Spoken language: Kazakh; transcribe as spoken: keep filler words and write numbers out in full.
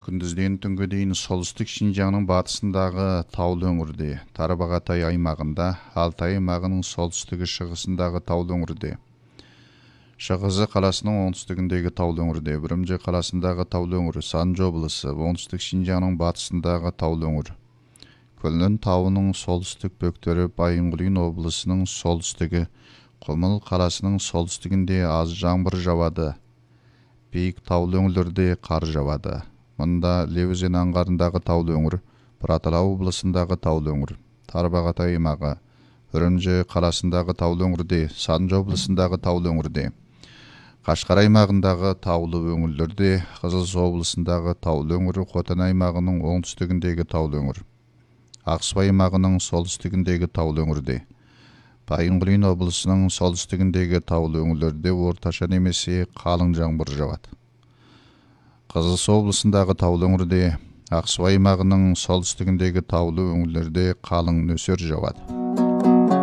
күндізден түнге дейін солтүстік Шинжаңның батысындағы таулы өңірде, Тарбағатай аймағында, Алтай аймағының солтүстігі шығысындағы таулы өңірде, Шығызы қаласының оңтүстігіндегі таулы өңірде, Үрімжі қаласындағы таулы өңірі, Санжы облысы, оңтүстік Шинжаңның батысындағы таулы өңірі, Көлнен тауының солтүстік бөктері, Байынғұлин облысының солтүстігі, Құмыл қаласының солтүстігінде аз жаңбыр жауады. Биік таулы өңірлерде қар жауады. Мұнда Леузен аңғарындағы таулы өңір, Бұратала облысындағы таулы өңір, Тарбағатай аймағы, Үрімжі қаласындағы таулы өңірде, Санжы облысындағы таулы өңірде, Қашқар аймағындағы таулы өңірлерде, Қызылсу облысындағы таулы өңірі, Қотан аймағының оңтүстігіндегі таулы өңір, Ақсу аймағының солтүстігіндегі таулы өңірде, Байынғұлин облысының солтүстігіндегі таулы өңірлерде орташа немесе қалың жаңбыр жауады. Қызылсу облысындағы таулы өңірде, Ақсу аймағының солтүстігіндегі таулы өңірлерде қалың нөсер жауады.